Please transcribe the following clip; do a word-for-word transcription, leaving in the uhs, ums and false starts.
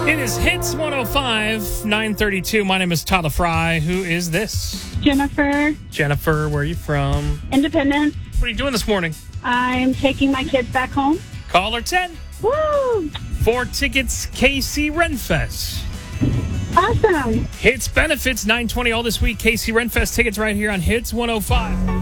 It is Hits one oh five, nine thirty-two. My name is Tyler Fry. Who is this? Jennifer, Jennifer, where are you from? Independence. What are you doing this morning? I'm taking my kids back home. Caller ten. Woo! Four tickets, K C Renfest. Awesome. Hits benefits, nine twenty all this week. K C Renfest tickets right here on Hits one oh five.